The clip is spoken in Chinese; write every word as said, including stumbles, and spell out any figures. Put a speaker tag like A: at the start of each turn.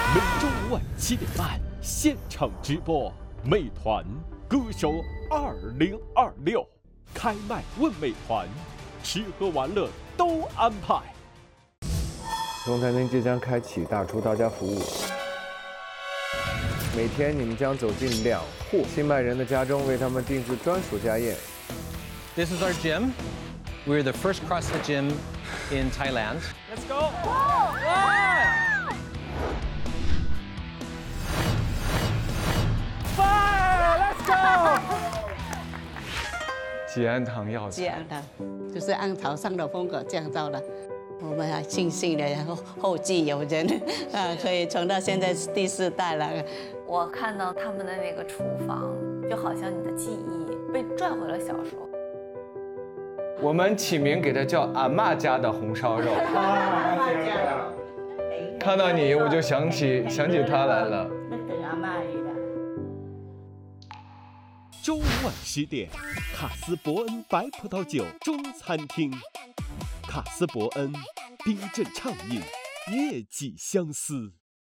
A: 每周五晚七点半现场直播，美团歌手二零二六开麦问美团，吃喝玩乐都安排。
B: 中餐厅即将开启大厨到家服务，每天你们将走进两户新麦人的家中，为他们定制专属家宴。
C: This is our gym. We're the first CrossFit gym in Thailand.
A: Let's go! Fire! Let's go!
B: 吉安堂药
D: 这样的，就是按朝上的风格降造的。我们还庆幸的，然后后继有人，啊，可以传到现在是第四代了。
E: 我看到他们的那个厨房，就好像你的记忆被拽回了小时候。
B: 我们起名给它叫阿嬷家的红烧肉。看到你，我就想起想起他来了。
A: 周五晚十点，卡斯伯恩白葡萄酒中餐厅，卡斯伯恩冰镇畅饮，夜几相思。